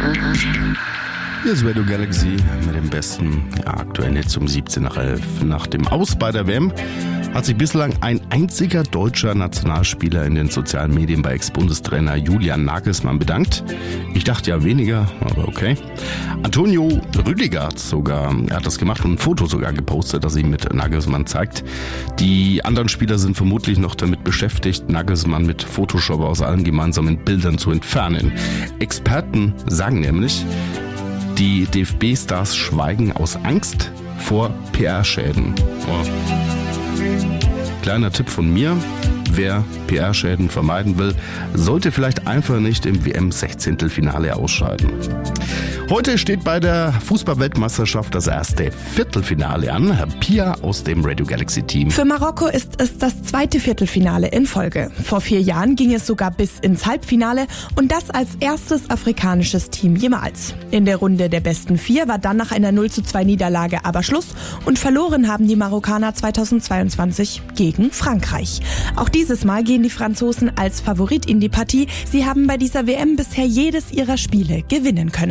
Hier ist Radio Galaxy mit dem besten aktuellen Hits um 17 nach 11. Nach dem Aus bei der WM hat sich bislang ein einziger deutscher Nationalspieler in den sozialen Medien bei Ex-Bundestrainer Julian Nagelsmann bedankt. Ich dachte ja weniger, aber okay. Antonio Rüdiger hat das gemacht und ein Foto sogar gepostet, das ihm mit Nagelsmann zeigt. Die anderen Spieler sind vermutlich noch damit beschäftigt, Nagelsmann mit Photoshop aus allen gemeinsamen Bildern zu entfernen. Experten sagen nämlich, die DFB-Stars schweigen aus Angst vor PR-Schäden. Kleiner Tipp von mir, wer PR-Schäden vermeiden will, sollte vielleicht einfach nicht im WM-16-Finale ausscheiden. Heute steht bei der Fußball-Weltmeisterschaft das erste Viertelfinale an. Pia aus dem Radio Galaxy Team. Für Marokko ist es das zweite Viertelfinale in Folge. Vor 4 Jahren ging es sogar bis ins Halbfinale und das als erstes afrikanisches Team jemals. In der Runde der besten 4 war dann nach einer 0:2 Niederlage aber Schluss und verloren haben die Marokkaner 2022 gegen Frankreich. Auch dieses Mal gehen die Franzosen als Favorit in die Partie. Sie haben bei dieser WM bisher jedes ihrer Spiele gewinnen können.